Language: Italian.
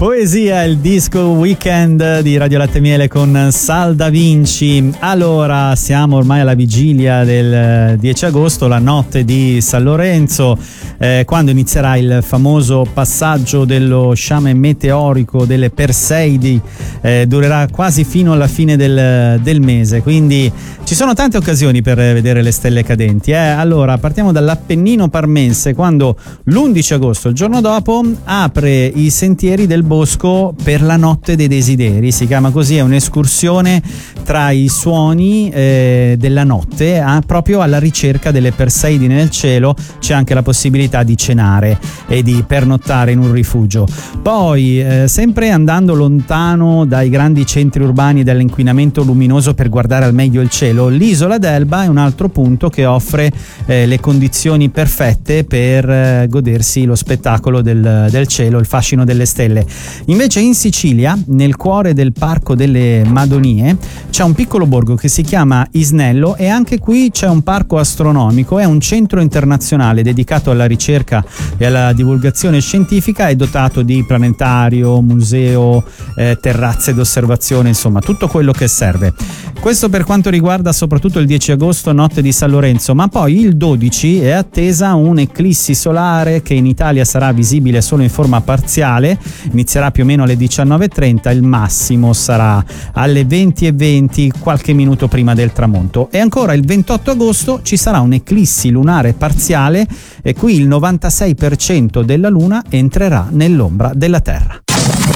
Poesia, il disco Weekend di Radio Latte Miele con Sal Da Vinci. Allora, siamo ormai alla vigilia del 10 agosto, la notte di San Lorenzo, quando inizierà il famoso passaggio dello sciame meteorico delle Perseidi, durerà quasi fino alla fine del mese, quindi ci sono tante occasioni per vedere le stelle cadenti. Allora, partiamo dall'Appennino parmense, quando l'11 agosto, il giorno dopo, apre i sentieri del bosco per la notte dei desideri. Si chiama così, è un'escursione tra i suoni della notte, proprio alla ricerca delle Perseidi nel cielo. C'è anche la possibilità di cenare e di pernottare in un rifugio. Poi, sempre andando lontano dai grandi centri urbani e dall'inquinamento luminoso per guardare al meglio il cielo, l'isola d'Elba è un altro punto che offre le condizioni perfette per godersi lo spettacolo del cielo, il fascino delle stelle. Invece in Sicilia, nel cuore del Parco delle Madonie, c'è un piccolo borgo che si chiama Isnello, e anche qui c'è un parco astronomico. È un centro internazionale dedicato alla ricerca e alla divulgazione scientifica, è dotato di planetario, museo, terrazze d'osservazione, insomma tutto quello che serve. Questo per quanto riguarda soprattutto il 10 agosto, notte di San Lorenzo, ma poi il 12 è attesa un'eclissi solare che in Italia sarà visibile solo in forma parziale, inizierà più o meno alle 19:30, il massimo sarà alle 20:20, qualche minuto prima del tramonto. E ancora il 28 agosto ci sarà un'eclissi lunare parziale, e qui il 96% della luna entrerà nell'ombra della Terra.